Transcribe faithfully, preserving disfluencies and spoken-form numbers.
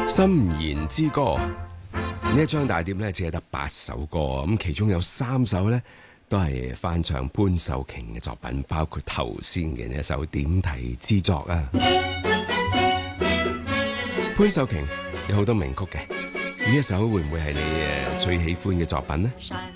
心言之歌呢一張大碟咧，只係得八首歌，咁其中有三首咧都係翻唱潘秀瓊嘅作品，包括頭先嘅呢一首點題之作啊。潘秀瓊有好多名曲嘅，呢一首會唔會係你誒最喜歡嘅作品呢？